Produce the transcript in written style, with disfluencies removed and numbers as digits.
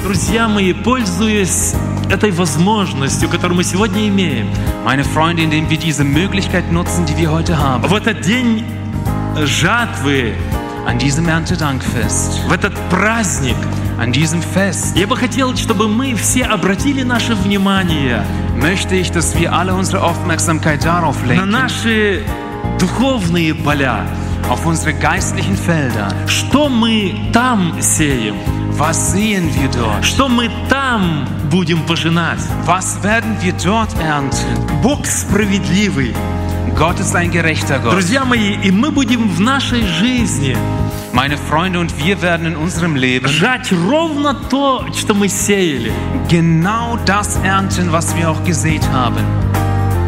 Друзья мои, пользуясь этой возможностью, которую мы сегодня имеем, Meine Freunde, indem wir diese Möglichkeit nutzen, die wir heute haben, в этот день жатвы, an diesem Erntedankfest, в этот праздник, an diesem Fest, я бы хотел, чтобы мы все обратили наше внимание möchte ich, dass wir alle unsere Aufmerksamkeit darauf на lenken, наши духовные поля. auf unsere geistlichen Felder. Что мы там сеем? Was sehen wir dort? Что мы там будем пожинать? Was werden wir dort ernten? Бог справедливый. Gott ist ein gerechter Gott. Друзья мои, и мы будем в нашей жизни Meine Freunde, und wir werden in unserem Leben жать ровно то, что мы сеяли. genau das ernten, was wir auch gesät haben.